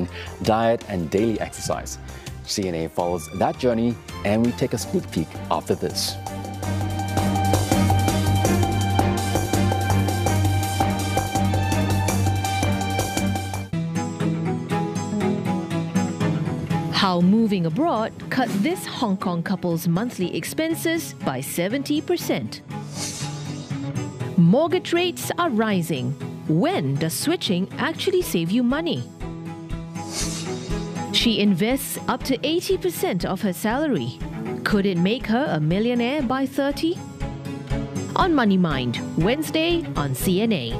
nutrition, diet, and daily exercise. CNA follows that journey, and we take a sneak peek after this. How moving abroad cut this Hong Kong couple's monthly expenses by 70%. Mortgage rates are rising. When does switching actually save you money? She invests up to 80% of her salary. Could it make her a millionaire by 30? On Money Mind, Wednesday on CNA.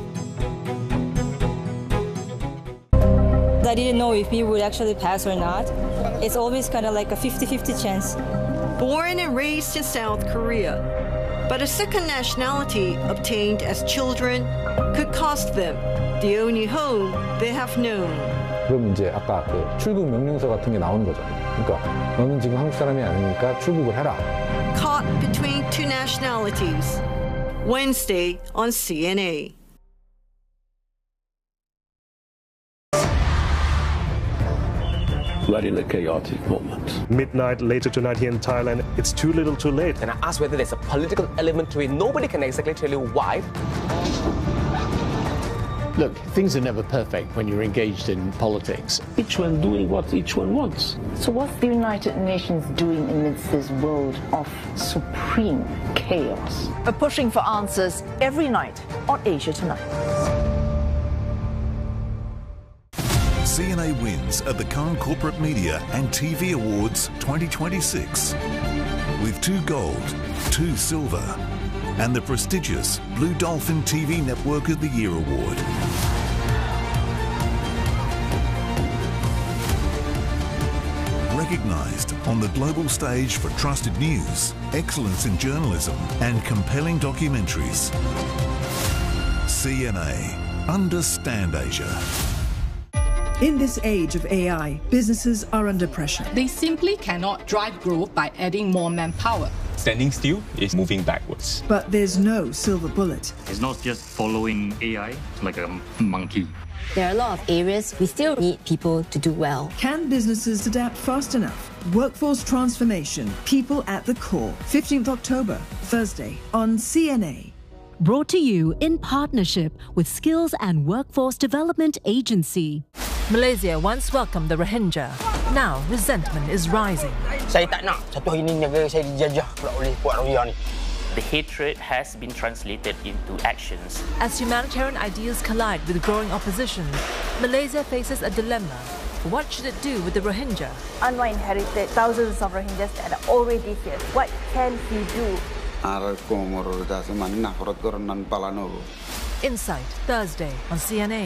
I didn't know if we would actually pass or not. It's always kind of like a 50-50 chance. Born and raised in South Korea, but a second nationality obtained as children could cost them the only home they have known. 그럼 이제 아까 그 출국 명령서 같은 게 나오는 거죠. 그러니까 너는 지금 한국 사람이 아니니까 출국을 해라. Caught between two nationalities. Wednesday on CNA. We're in a chaotic moment. Midnight later tonight here in Thailand, it's too little too late. And I asked whether there's a political element to it. Nobody can exactly tell you why. Look, things are never perfect when you're engaged in politics. Each one doing what each one wants. So what's the United Nations doing amidst this world of supreme chaos? We're pushing for answers every night on Asia Tonight. CNA wins at the Cannes Corporate Media and TV Awards 2026 with 2 gold, 2 silver, and the prestigious Blue Dolphin TV Network of the Year Award. Recognised on the global stage for trusted news, excellence in journalism, and compelling documentaries. CNA. Understand Asia. In this age of AI, businesses are under pressure. They simply cannot drive growth by adding more manpower. Standing still is moving backwards. But there's no silver bullet. It's not just following AI like a monkey. There are a lot of areas we still need people to do well. Can businesses adapt fast enough? Workforce transformation, people at the core. 15th October, Thursday on CNA. Brought to you in partnership with Skills and Workforce Development Agency. Malaysia once welcomed the Rohingya. Now resentment is rising. Saya tak nak satu hari ni negara saya dijajah pula oleh puak Rohingya ni. The hatred has been translated into actions. As humanitarian ideals collide with growing opposition, Malaysia faces a dilemma. What should it do with the Rohingya? Anwar inherited thousands of Rohingyas that are already here. What can he do? Insight, Thursday on CNA.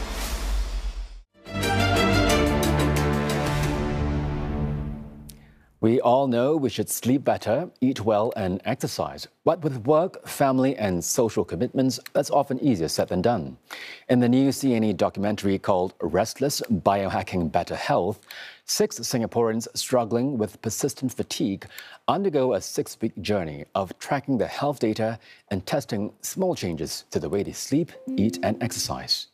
We all know we should sleep better, eat well, and exercise. But with work, family, and social commitments, that's often easier said than done. In the new CNE documentary called Restless: Biohacking Better Health, 6 Singaporeans struggling with persistent fatigue undergo a 6-week journey of tracking their health data and testing small changes to the way they sleep, eat, and exercise.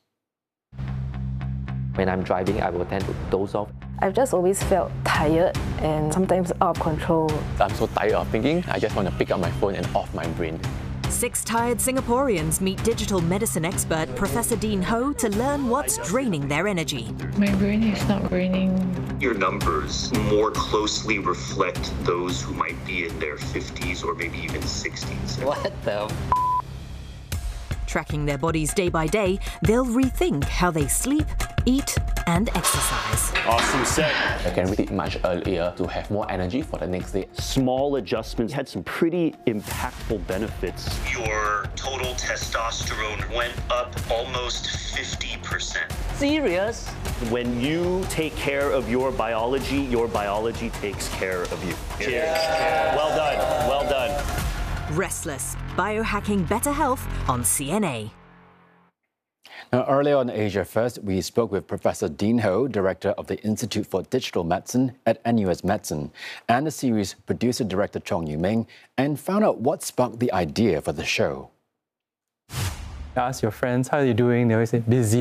When I'm driving, I will tend to doze off. I've just always felt tired and sometimes out of control. I'm so tired of thinking, I just want to pick up my phone and off my brain. 6 tired Singaporeans meet digital medicine expert Professor Dean Ho to learn what's draining their energy. My brain is not draining. Your numbers more closely reflect those who might be in their 50s or maybe even 60s. What the Tracking their bodies day by day, they'll rethink how they sleep, eat, and exercise. Awesome set. I can read much earlier to have more energy for the next day. Small adjustments had some pretty impactful benefits. Your total testosterone went up almost 50%. Serious? When you take care of your biology takes care of you. Cheers. Well done. Well done. Restless: Biohacking Better Health on CNA. Now, earlier on Asia First, we spoke with Professor Dean Ho, Director of the Institute for Digital Medicine at NUS Medicine, and the series producer-director Chong Yu-ming, and found out what sparked the idea for the show. Ask your friends, how are you doing? They always say, busy.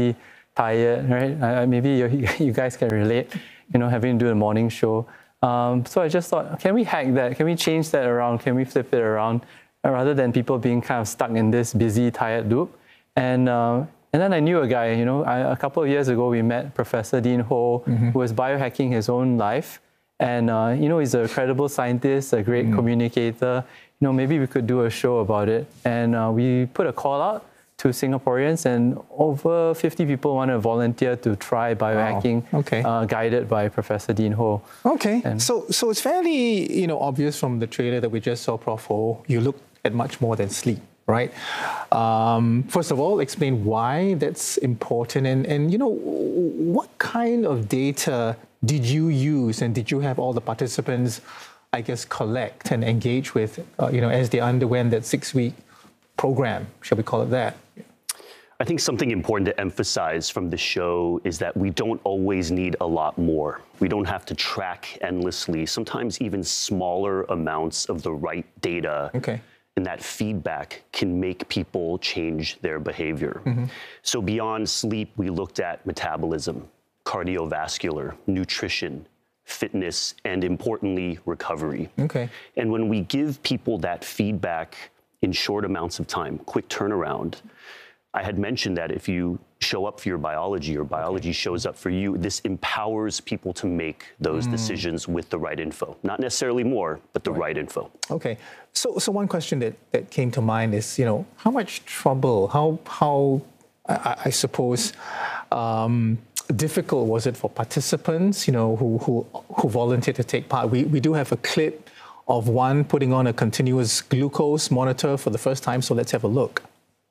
tired, right? Maybe you guys can relate, having to do a morning show. So I just thought, can we hack that? Can we change that around? Can we flip it around? Rather than people being kind of stuck in this busy, tired loop. And then I knew a guy, a couple of years ago, we met Professor Dean Ho, who was biohacking his own life. And, he's a credible scientist, a great communicator. Maybe we could do a show about it. And we put a call out to Singaporeans, and over 50 people want to volunteer to try biohacking, guided by Professor Dean Ho. Okay, so it's fairly obvious from the trailer that we just saw, Prof. Ho, you look at much more than sleep, right? First of all, explain why that's important, and what kind of data did you use, and did you have all the participants, I guess, collect and engage with, as they underwent that 6-week program, shall we call it that? I think something important to emphasize from the show is that we don't always need a lot more. We don't have to track endlessly. Sometimes even smaller amounts of the right data and that feedback can make people change their behavior. So beyond sleep, we looked at metabolism, cardiovascular, nutrition, fitness, and importantly, recovery. And when we give people that feedback in short amounts of time, quick turnaround, I had mentioned that if you show up for your biology shows up for you, this empowers people to make those decisions with the right info. Not necessarily more, but the right info. Okay. So one question that came to mind is, how much trouble, how I suppose, difficult was it for participants, who volunteered to take part? We do have a clip of one putting on a continuous glucose monitor for the first time, so let's have a look.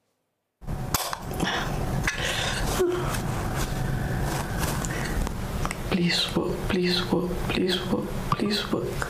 Please work, please work, please work, please work.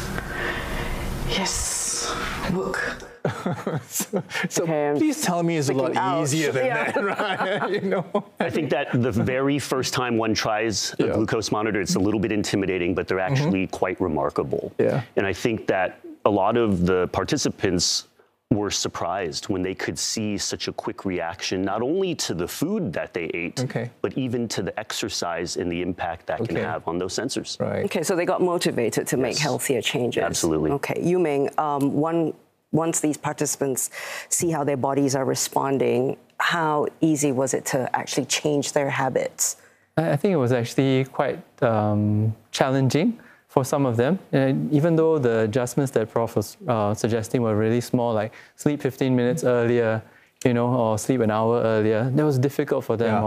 Yes, work. So please tell me it's a lot easier than that, right? I think that the very first time one tries a glucose monitor, it's a little bit intimidating, but they're actually quite remarkable. And I think that a lot of the participants were surprised when they could see such a quick reaction, not only to the food that they ate, but even to the exercise and the impact that can have on those sensors. Okay, so they got motivated to make healthier changes. Absolutely. Okay, Yu-Ming, once these participants see how their bodies are responding, how easy was it to actually change their habits? I think it was actually quite challenging for some of them. Even though the adjustments that Prof was suggesting were really small, like sleep 15 minutes earlier, or sleep an hour earlier, that was difficult for them,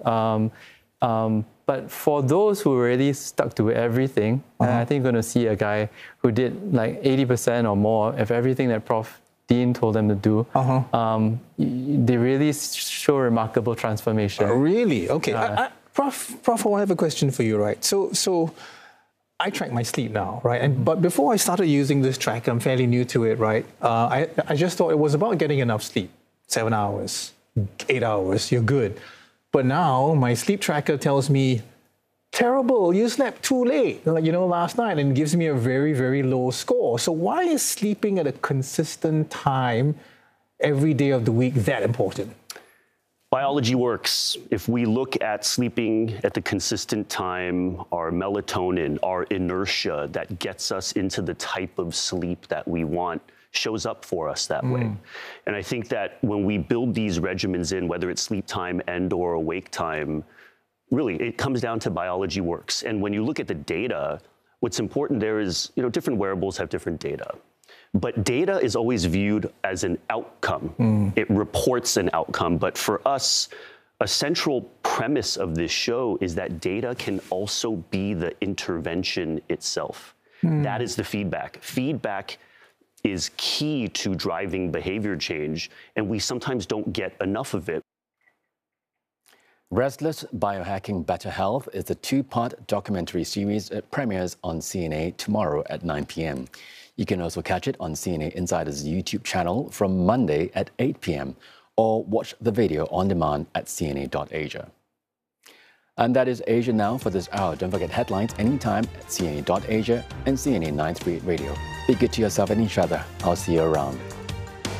but for those who really stuck to everything, I think you're going to see a guy who did like 80% or more of everything that Prof Dean told them to do. They really show remarkable transformation. Really? Okay. Prof, I have a question for you, right? So I track my sleep now, right? But before I started using this tracker, I'm fairly new to it, right? I just thought it was about getting enough sleep. 7 hours, 8 hours, you're good. But now my sleep tracker tells me, terrible, you slept too late, last night, and gives me a very, very low score. So why is sleeping at a consistent time every day of the week that important? Biology works. If we look at sleeping at the consistent time, our melatonin, our inertia that gets us into the type of sleep that we want shows up for us that way. And I think that when we build these regimens in, whether it's sleep time and or awake time, really it comes down to biology works. And when you look at the data, what's important there is, different wearables have different data. But data is always viewed as an outcome. It reports an outcome. But for us, a central premise of this show is that data can also be the intervention itself. That is the feedback. Feedback is key to driving behavior change, and we sometimes don't get enough of it. Restless Biohacking Better Health is a 2-part documentary series that premieres on CNA tomorrow at 9 p.m. You can also catch it on CNA Insider's YouTube channel from Monday at 8 p.m. or watch the video on demand at cna.asia. And that is Asia Now for this hour. Don't forget headlines anytime at cna.asia and CNA 938 Radio. Be good to yourself and each other. I'll see you around.